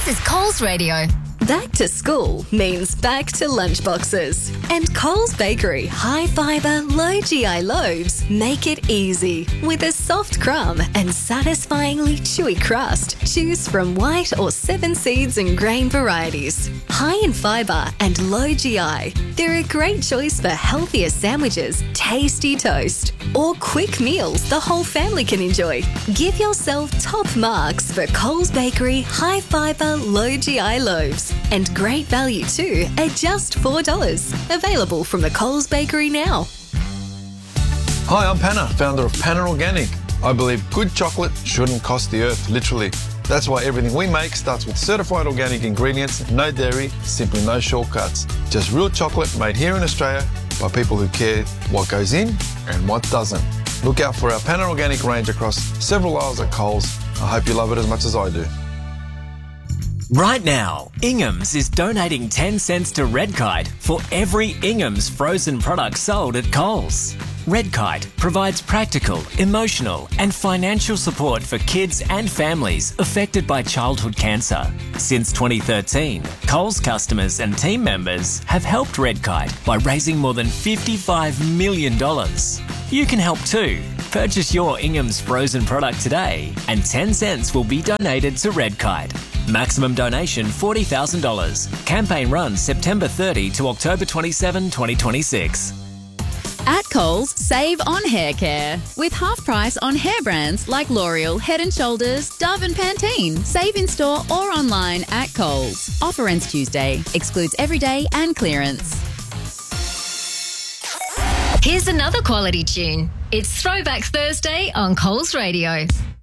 This is Coles Radio. Back to school means back to lunchboxes. And Coles Bakery high-fibre, low-GI loaves make it easy. With a soft crumb and satisfyingly chewy crust, choose from white or 7 seeds and grain varieties. High in fibre and low GI, they're a great choice for healthier sandwiches, tasty toast, or quick meals the whole family can enjoy. Give yourself top marks for Coles Bakery high-fibre, low-GI loaves. And great value too at just $4. Available from the Coles Bakery now. Hi, I'm Panna, founder of Panna Organic. I believe good chocolate shouldn't cost the earth, literally. That's why everything we make starts with certified organic ingredients, no dairy, simply no shortcuts. Just real chocolate made here in Australia by people who care what goes in and what doesn't. Look out for our Panna Organic range across several aisles at Coles. I hope you love it as much as I do. Right now, Ingham's is donating 10 cents to Red Kite for every Ingham's frozen product sold at Coles. Red Kite provides practical, emotional and financial support for kids and families affected by childhood cancer. Since 2013, Coles customers and team members have helped Red Kite by raising more than $55 million. You can help too. Purchase your Ingham's frozen product today and 10 cents will be donated to Red Kite. Maximum donation $40,000. Campaign runs September 30 to October 27, 2026. At Coles, save on hair care. With half price on hair brands like L'Oreal, Head & Shoulders, Dove and Pantene. Save in store or online at Coles. Offer ends Tuesday. Excludes everyday and clearance. Here's another quality tune. It's Throwback Thursday on Coles Radio.